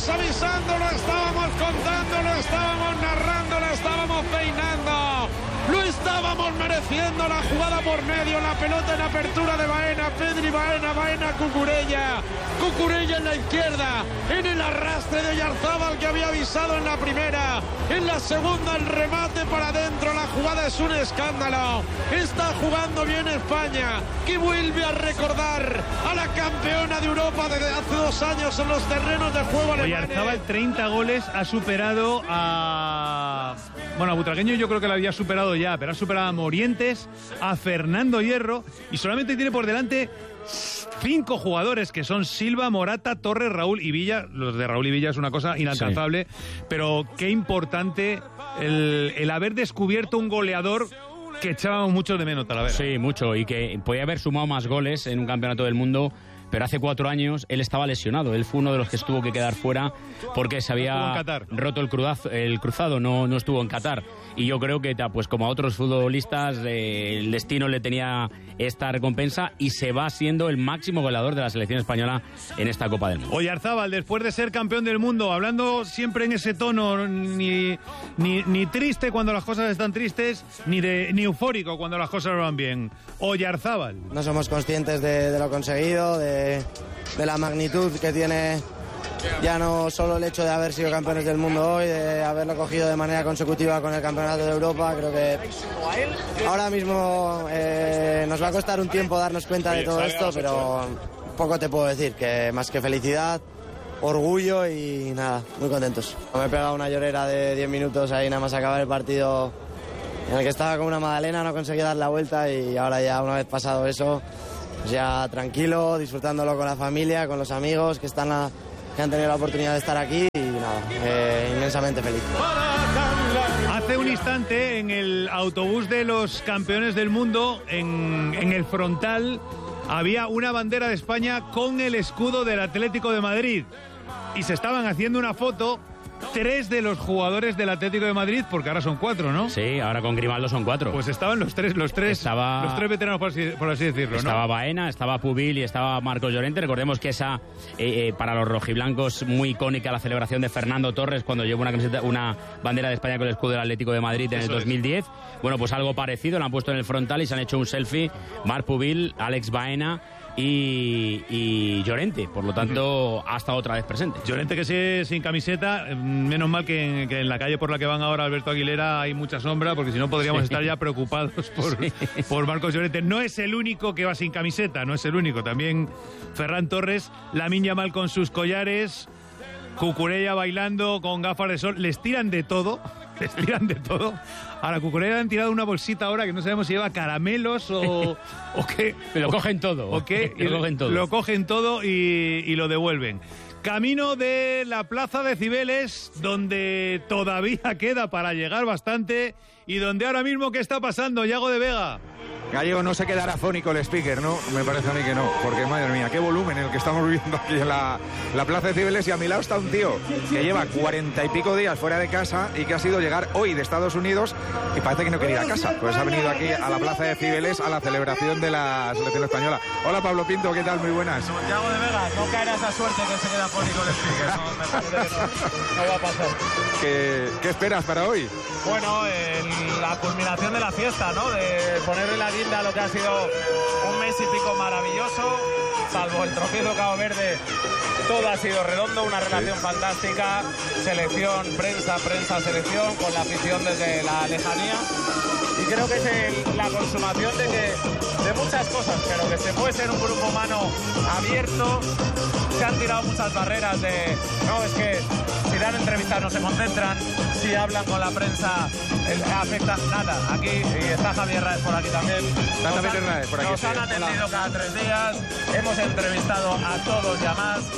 avisando, lo estábamos contando, lo estábamos narrando, lo estábamos peinando. Lo estábamos mereciendo, la jugada por medio, la pelota en apertura de Baena, Pedri Baena, Baena Cucurella. Cucurella en la izquierda, en el arrastre de Oyarzábal que había avisado en la primera. En la segunda el remate para adentro, la jugada es un escándalo. Está jugando bien España, que vuelve a recordar a la campeona de Europa desde hace 2 años en los terrenos de juego alemanes. Oyarzábal, 30 goles, ha superado a... Bueno, a Butragueño yo creo que lo había superado ya, pero ha superado a Morientes, a Fernando Hierro, y solamente tiene por delante 5 jugadores que son Silva, Morata, Torres, Raúl y Villa. Los de Raúl y Villa es una cosa inalcanzable, sí. Pero qué importante el haber descubierto un goleador que echábamos mucho de menos, Talavera. Sí, mucho, y que podía haber sumado más goles en un campeonato del mundo. Pero hace 4 años él estaba lesionado. Él fue uno de los que tuvo que quedar fuera porque se había roto el cruzado, no estuvo en Qatar. Y yo creo que, pues como a otros futbolistas, el destino le tenía esta recompensa y se va siendo el máximo goleador de la selección española en esta Copa del Mundo. Oyarzábal, después de ser campeón del mundo, hablando siempre en ese tono, ni triste cuando las cosas están tristes, ni eufórico cuando las cosas van bien. Oyarzábal. No somos conscientes de lo conseguido, de la magnitud que tiene ya no solo el hecho de haber sido campeones del mundo hoy, de haberlo cogido de manera consecutiva con el campeonato de Europa. Creo que ahora mismo nos va a costar un tiempo darnos cuenta de todo esto, pero poco te puedo decir, que más que felicidad, orgullo y nada, muy contentos. Me he pegado una llorera de 10 minutos ahí nada más acabar el partido, en el que estaba como una magdalena, no conseguía dar la vuelta, y ahora ya una vez pasado eso, pues ya tranquilo, disfrutándolo con la familia, con los amigos que han tenido la oportunidad de estar aquí, y nada, inmensamente feliz. Hace un instante en el autobús de los campeones del mundo, en el frontal, había una bandera de España con el escudo del Atlético de Madrid y se estaban haciendo una foto 3 de los jugadores del Atlético de Madrid, porque ahora son 4, ¿no? Sí, ahora con Grimaldo son 4. Pues estaban los tres veteranos, por así decirlo, ¿no? Estaba Baena, estaba Pubil y estaba Marcos Llorente. Recordemos que esa, para los rojiblancos, muy icónica la celebración de Fernando Torres cuando llevó una bandera de España con el escudo del Atlético de Madrid en el 2010. Bueno, pues algo parecido, lo han puesto en el frontal y se han hecho un selfie. Marc Pubil, Alex Baena y Llorente, por lo tanto ha estado otra vez presente. Llorente que sigue sin camiseta, menos mal que en la calle por la que van ahora Alberto Aguilera hay mucha sombra, porque si no podríamos estar ya preocupados por Marcos Llorente. No es el único que va sin camiseta, no es el único, también Ferran Torres, Lamine Yamal con sus collares, Cucurella bailando con gafas de sol, les tiran de todo. A la Cucurella le han tirado una bolsita ahora que no sabemos si lleva caramelos o qué. Lo cogen todo. ¿O qué? Lo cogen todo y lo devuelven. Camino de la Plaza de Cibeles, donde todavía queda para llegar bastante y donde ahora mismo, ¿qué está pasando, Yago de Vega? Gallego, no se quedará fónico el speaker, ¿no? Me parece a mí que no, porque madre mía, qué volumen el que estamos viviendo aquí en la Plaza de Cibeles, y a mi lado está un tío que lleva 40 y pico días fuera de casa y que ha sido llegar hoy de Estados Unidos y parece que no quería ir a casa, pues ha venido aquí a la Plaza de Cibeles a la celebración de la selección española. Hola Pablo Pinto, ¿qué tal? Muy buenas. Santiago de Vega, no caerá esa suerte que se queda fónico el speaker, no, me parece que no va a pasar. ¿Qué esperas para hoy? Bueno, la culminación de la fiesta, ¿no? De ponerle la guinda a lo que ha sido un mes y pico maravilloso, salvo el tropiezo Cabo Verde, todo ha sido redondo, una relación fantástica, selección, prensa, selección, con la afición desde la lejanía, y creo que es la consumación de muchas cosas, pero que se puede ser un grupo humano abierto. Se han tirado muchas barreras no, es que si dan entrevistas no se concentran, si hablan con la prensa afecta nada. Aquí, y está Javier Raez por aquí también. Nos han atendido cada 3 días, hemos entrevistado a todos y a más.